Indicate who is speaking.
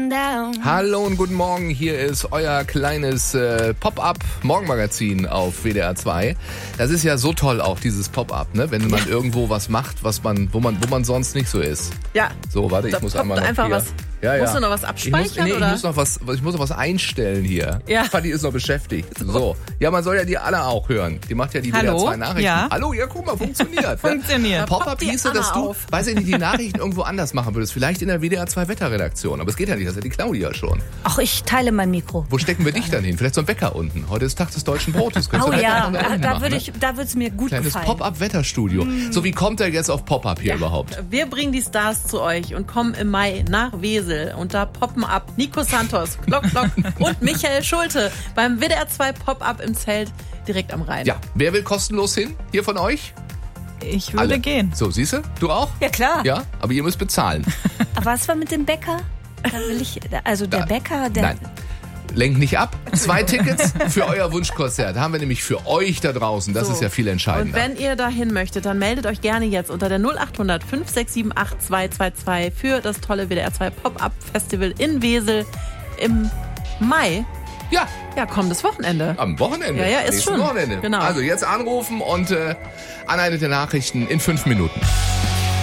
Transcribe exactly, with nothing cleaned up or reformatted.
Speaker 1: down.
Speaker 2: Hallo und guten Morgen, hier ist euer kleines äh, Pop-Up-Morgenmagazin auf W D R zwei. Das ist ja so toll auch, dieses Pop-Up, ne? Wenn man irgendwo was macht, was man, wo man, wo man sonst nicht so ist.
Speaker 3: Ja.
Speaker 2: So, warte, ich
Speaker 3: Da
Speaker 2: muss
Speaker 3: poppt
Speaker 2: einmal noch
Speaker 3: einfach
Speaker 2: hier.
Speaker 3: was.
Speaker 2: Ja, ja.
Speaker 3: Musst du noch was abspeichern,
Speaker 2: ich muss, nee,
Speaker 3: oder?
Speaker 2: Ich muss noch was, ich muss noch was einstellen hier.
Speaker 3: Ja.
Speaker 2: Fanny ist noch beschäftigt. So. Ja, man soll ja die alle auch hören. Die macht ja die
Speaker 4: Hallo?
Speaker 2: W D R zwei Nachrichten.
Speaker 4: Ja.
Speaker 2: Hallo, ja, guck mal, funktioniert.
Speaker 4: Funktioniert.
Speaker 2: Pop-Up
Speaker 3: poppt die
Speaker 2: hieße, dass
Speaker 3: Anna
Speaker 2: du,
Speaker 3: auf.
Speaker 2: weiß ich nicht, die Nachrichten irgendwo anders machen würdest. Vielleicht in der W D R zwei Wetterredaktion. Aber es geht ja nicht, das hat die Claudia schon.
Speaker 1: Ach, ich teile mein Mikro.
Speaker 2: Wo stecken wir dich dann hin? Vielleicht so ein Wecker unten. Heute ist Tag des deutschen Brotes. Könntest
Speaker 1: Oh
Speaker 2: du vielleicht
Speaker 1: ja,
Speaker 2: einfach da
Speaker 1: da,
Speaker 2: unten
Speaker 1: da
Speaker 2: machen,
Speaker 1: würde
Speaker 2: ne?
Speaker 1: ich, da würde es mir gut
Speaker 2: Kleines
Speaker 1: gefallen.
Speaker 2: Pop-Up-Wetterstudio. So, wie kommt er jetzt auf Pop-Up hier überhaupt?
Speaker 3: Wir bringen die Stars zu euch und kommen im Mai nach Wesel. Und da poppen ab Nico Santos, Glock Glock und Michael Schulte beim W D R zwei Pop-Up im Zelt direkt am Rhein.
Speaker 2: Ja, wer will kostenlos hin? Hier von euch?
Speaker 4: Ich würde
Speaker 2: Alle.
Speaker 4: gehen.
Speaker 2: So, siehst du? Du auch?
Speaker 1: Ja, klar.
Speaker 2: Ja, aber ihr müsst bezahlen.
Speaker 1: Aber was war mit dem Bäcker? Da will ich, also der
Speaker 2: Da-
Speaker 1: Bäcker, der...
Speaker 2: Nein. Lenkt nicht ab. Zwei Tickets für euer Wunschkonzert haben wir nämlich für euch da draußen. Das
Speaker 3: So.
Speaker 2: ist ja viel
Speaker 3: Und
Speaker 2: entscheidender.
Speaker 3: wenn ihr dahin möchtet, dann meldet euch gerne jetzt unter der null acht hundert fünf sechs sieben acht zwei zwei zwei für das tolle W D R zwei Pop-Up Festival in Wesel im Mai.
Speaker 2: Ja,
Speaker 3: Ja, kommendes Wochenende.
Speaker 2: am Wochenende.
Speaker 3: Ja, ja, ist
Speaker 2: Nächsten
Speaker 3: schon.
Speaker 2: Wochenende.
Speaker 3: Genau.
Speaker 2: Also jetzt anrufen und äh, Anleitung der Nachrichten in fünf Minuten.